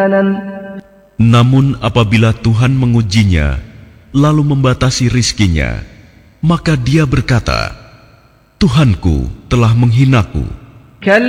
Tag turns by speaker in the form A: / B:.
A: Namun apabila Tuhan mengujinya, lalu membatasi rizkinya, maka dia berkata, Tuhanku telah menghinaku.